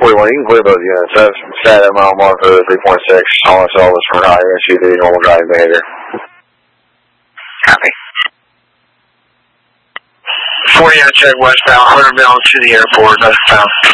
41, you can clear both units. That's static mile marker 3.6. All SL is for high SUV normal driving behavior. Copy. 40 check westbound, 100 miles to the airport, westbound.